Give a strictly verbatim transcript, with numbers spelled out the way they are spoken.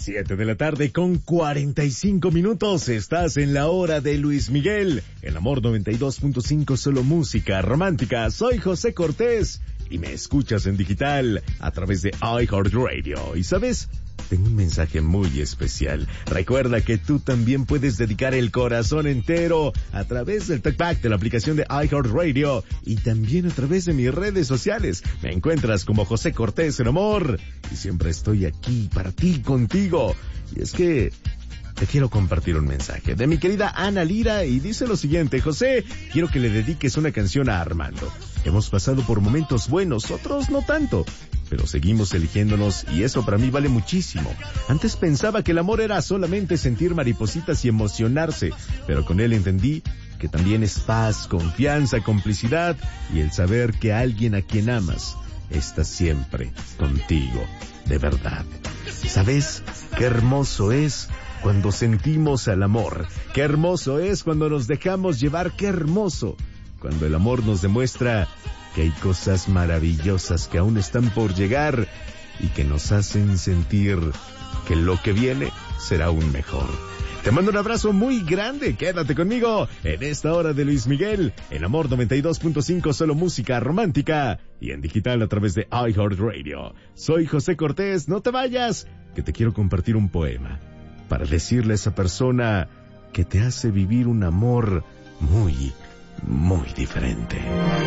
Siete de la tarde con cuarenta y cinco minutos. Estás en la hora de Luis Miguel. El Amor noventa y dos punto cinco, solo música romántica. Soy José Cortés y me escuchas en digital a través de iHeartRadio. ¿Y sabes? Tengo un mensaje muy especial. Recuerda que tú también puedes dedicar el corazón entero a través del TalkBack de la aplicación de iHeartRadio y también a través de mis redes sociales. Me encuentras como José Cortés en Amor y siempre estoy aquí para ti, contigo. Y es que te quiero compartir un mensaje de mi querida Ana Lira y dice lo siguiente: José, quiero que le dediques una canción a Armando. Hemos pasado por momentos buenos, otros no tanto, pero seguimos eligiéndonos y eso para mí vale muchísimo. Antes pensaba que el amor era solamente sentir maripositas y emocionarse, pero con él entendí que también es paz, confianza, complicidad y el saber que alguien a quien amas está siempre contigo, de verdad. ¿Sabes qué hermoso es cuando sentimos al amor? Qué hermoso es cuando nos dejamos llevar, qué hermoso cuando el amor nos demuestra que hay cosas maravillosas que aún están por llegar y que nos hacen sentir que lo que viene será aún mejor. Te mando un abrazo muy grande, quédate conmigo en esta hora de Luis Miguel, El Amor noventa y dos punto cinco, solo música romántica y en digital a través de iHeartRadio. Soy José Cortés, no te vayas, que te quiero compartir un poema para decirle a esa persona que te hace vivir un amor muy, muy diferente.